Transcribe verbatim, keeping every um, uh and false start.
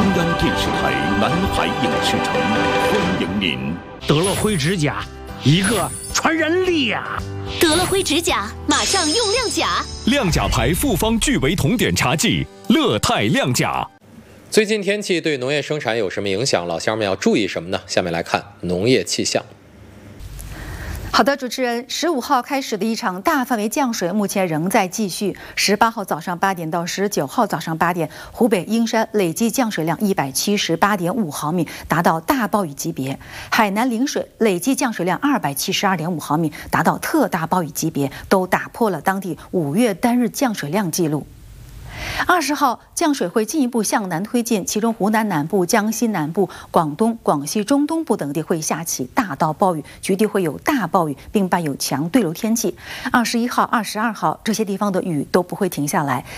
央电视台南海影视城欢迎您。 德乐辉指甲，一个传人力呀、啊！ 德乐辉指甲，马上用亮甲。 亮甲牌复方聚维酮碘茶剂，乐泰亮甲。 最近天气对农业生产有什么影响？老乡们要注意什么呢？下面来看农业气象。 好的，主持人，十五号开始的一场大范围降水，目前仍在继续。十八号早上八点到十九号早上八点，湖北英山累计降水量一百七十八点五毫米，达到大暴雨级别；海南陵水累计降水量二百七十二点五毫米，达到特大暴雨级别，都打破了当地五月单日降水量记录。二十号降水会进一步向南推进，其中湖南南部、江西南部、广东、广西中东部等地会下起大到暴雨，局地会有大暴雨，并伴有强对流天气。二十一号、二十二号这些地方的雨都不会停下来。